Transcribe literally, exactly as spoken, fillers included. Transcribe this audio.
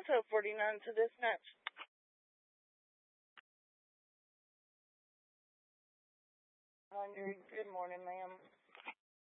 Delta forty-nine to dispatch. Hundred. Good morning, ma'am.